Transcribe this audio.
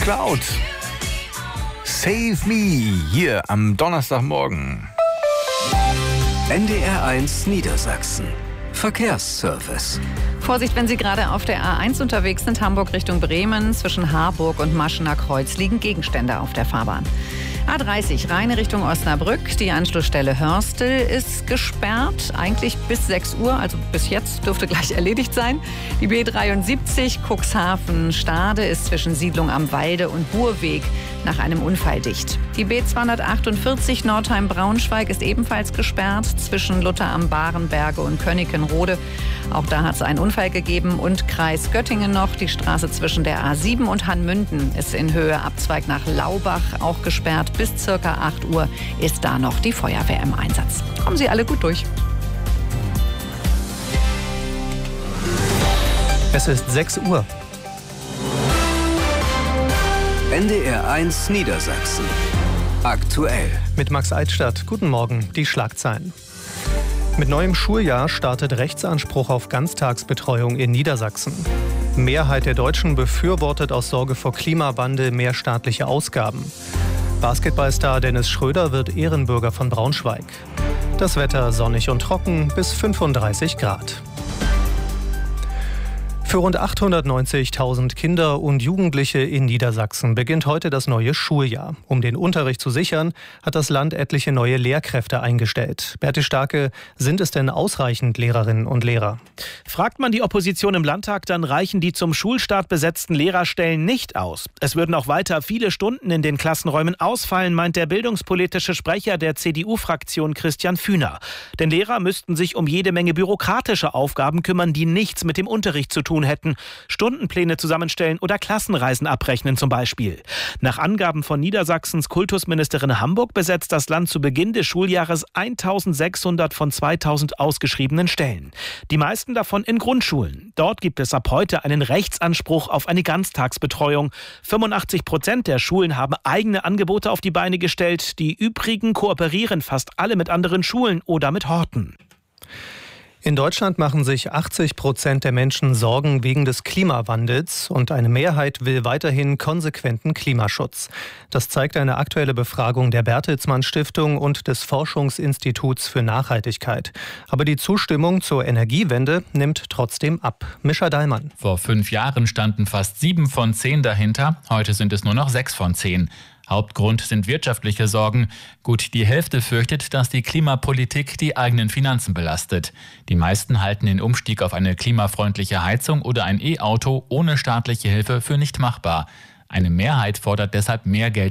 Drought. Save Me hier am Donnerstagmorgen. NDR1 Niedersachsen. Verkehrsservice. Vorsicht, wenn Sie gerade auf der A1 unterwegs sind, Hamburg Richtung Bremen. Zwischen Harburg und Maschener Kreuz liegen Gegenstände auf der Fahrbahn. A30, Rheine Richtung Osnabrück. Die Anschlussstelle Hörstel ist gesperrt. Eigentlich bis 6 Uhr, also bis jetzt dürfte gleich erledigt sein. Die B73 Cuxhaven-Stade ist zwischen Siedlung am Walde und Burweg nach einem Unfall dicht. Die B248 Nordheim-Braunschweig ist ebenfalls gesperrt zwischen Luther am Barenberge und Könikenrode. Auch da hat es einen Unfall gegeben. Und Kreis Göttingen noch. Die Straße zwischen der A7 und Hanmünden ist in Höhe Abzweig nach Laubach auch gesperrt. Bis ca. 8 Uhr ist da noch die Feuerwehr im Einsatz. Kommen Sie alle gut durch. Es ist 6 Uhr. NDR1 Niedersachsen. Aktuell. Mit Max Eichstadt. Guten Morgen, die Schlagzeilen. Mit neuem Schuljahr startet Rechtsanspruch auf Ganztagsbetreuung in Niedersachsen. Mehrheit der Deutschen befürwortet aus Sorge vor Klimawandel mehr staatliche Ausgaben. Basketballstar Dennis Schröder wird Ehrenbürger von Braunschweig. Das Wetter sonnig und trocken bis 35 Grad. Für rund 890.000 Kinder und Jugendliche in Niedersachsen beginnt heute das neue Schuljahr. Um den Unterricht zu sichern, hat das Land etliche neue Lehrkräfte eingestellt. Berti Starke, sind es denn ausreichend Lehrerinnen und Lehrer? Fragt man die Opposition im Landtag, dann reichen die zum Schulstart besetzten Lehrerstellen nicht aus. Es würden auch weiter viele Stunden in den Klassenräumen ausfallen, meint der bildungspolitische Sprecher der CDU-Fraktion Christian Fühner. Denn Lehrer müssten sich um jede Menge bürokratische Aufgaben kümmern, die nichts mit dem Unterricht zu tun hätten. Stundenpläne zusammenstellen oder Klassenreisen abrechnen zum Beispiel. Nach Angaben von Niedersachsens Kultusministerin Hamburg besetzt das Land zu Beginn des Schuljahres 1.600 von 2.000 ausgeschriebenen Stellen. Die meisten davon in Grundschulen. Dort gibt es ab heute einen Rechtsanspruch auf eine Ganztagsbetreuung. 85% der Schulen haben eigene Angebote auf die Beine gestellt. Die übrigen kooperieren fast alle mit anderen Schulen oder mit Horten. In Deutschland machen sich 80% der Menschen Sorgen wegen des Klimawandels und eine Mehrheit will weiterhin konsequenten Klimaschutz. Das zeigt eine aktuelle Befragung der Bertelsmann Stiftung und des Forschungsinstituts für Nachhaltigkeit. Aber die Zustimmung zur Energiewende nimmt trotzdem ab. Mischa Dallmann. Vor 5 Jahren standen fast 7 von 10 dahinter. Heute sind es nur noch 6 von 10. Hauptgrund sind wirtschaftliche Sorgen. Gut die Hälfte fürchtet, dass die Klimapolitik die eigenen Finanzen belastet. Die meisten halten den Umstieg auf eine klimafreundliche Heizung oder ein E-Auto ohne staatliche Hilfe für nicht machbar. Eine Mehrheit fordert deshalb mehr Geld